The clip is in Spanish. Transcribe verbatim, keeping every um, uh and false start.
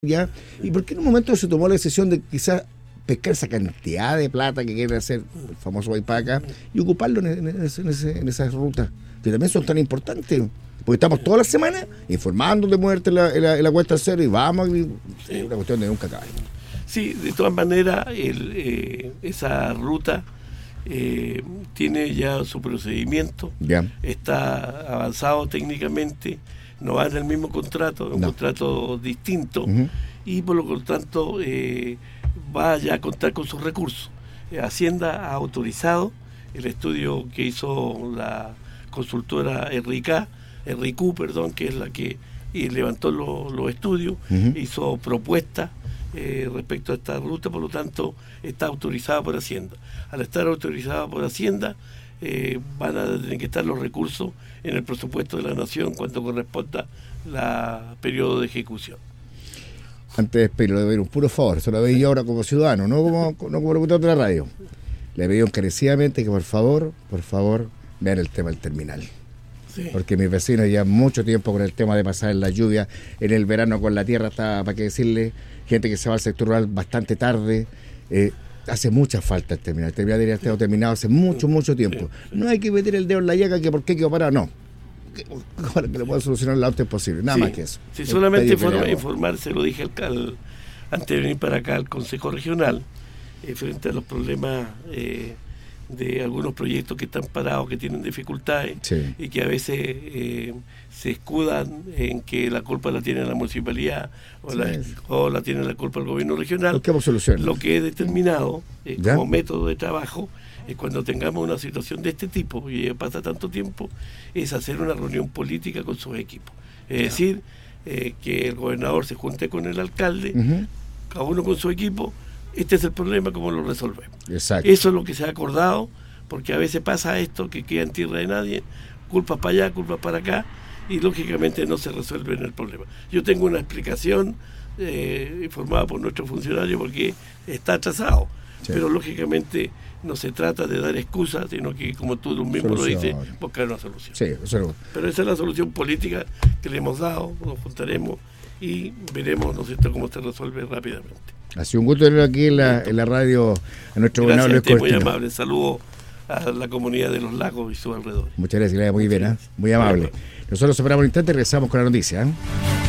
¿Ya? ¿Y por qué en un momento se tomó la decisión de quizás pescar esa cantidad de plata que quiere hacer el famoso Guaypaca y ocuparlo en, en, ese, en, ese, en esas rutas que también son tan importantes? Porque estamos todas las semanas informando de muerte en la, en la, en la cuesta cero y vamos, y, sí, es una cuestión de nunca acabar. Sí, de todas maneras, el, eh, esa ruta eh, tiene ya su procedimiento, ya está avanzado técnicamente, no va en el mismo contrato, es un no. contrato distinto, uh-huh. y por lo tanto eh, va ya a contar con sus recursos. Eh, Hacienda ha autorizado el estudio que hizo la consultora Enrica, Enricu, perdón, que es la que y levantó los lo estudios, uh-huh. hizo propuestas eh, respecto a esta ruta, por lo tanto está autorizada por Hacienda. Al estar autorizada por Hacienda, eh, van a tener que estar los recursos en el presupuesto de la Nación cuando corresponda la periodo de ejecución. Antes de le doy un puro favor, se lo doy yo ahora como ciudadano, no como, no como locutor de la radio. Le pido encarecidamente que por favor, por favor, vean el tema del terminal. Sí. Porque mis vecinos llevan mucho tiempo con el tema de pasar en la lluvia, en el verano con la tierra, está, para qué decirle, gente que se va al sector rural bastante tarde, eh, hace mucha falta el terminal. El terminal debería estar terminado hace mucho, mucho tiempo. No hay que meter el dedo en la llaga que por qué quedó parado, no. Que, que lo pueda solucionar lo antes posible, nada sí. más que eso. Sí, solamente informa, informarse, lo dije al, al, antes de venir para acá al Consejo Regional, eh, frente a los problemas eh, de algunos proyectos que están parados, que tienen dificultades, sí. y que a veces eh, se escudan en que la culpa la tiene la municipalidad o, sí. la, o la tiene la culpa el gobierno regional. Lo que he determinado eh, como método de trabajo es cuando tengamos una situación de este tipo, y pasa tanto tiempo, es hacer una reunión política con sus equipos. Es ya. decir, eh, que el gobernador se junte con el alcalde, uh-huh. cada uno con su equipo. Este es el problema, ¿cómo lo resolvemos? Exacto. Eso es lo que se ha acordado, porque a veces pasa esto, que queda en tierra de nadie, culpas para allá, culpas para acá, y lógicamente no se resuelve el problema. Yo tengo una explicación eh, informada por nuestro funcionario porque está atrasado, sí. pero lógicamente no se trata de dar excusas, sino que, como tú mismo solución. lo dices, buscar una solución. Sí, eso. Pero esa es la solución política que le hemos dado, nos juntaremos y veremos, ¿no es cierto?, cómo se resuelve rápidamente. Ha sido un gusto tenerlo aquí en la, en la radio a nuestro gobernador Luis Cortina. Muy amable, saludo a la comunidad de los lagos y su alrededor. Muchas gracias, muy bien, ¿eh? Muy amable. Nosotros separamos un instante y regresamos con la noticia, ¿eh?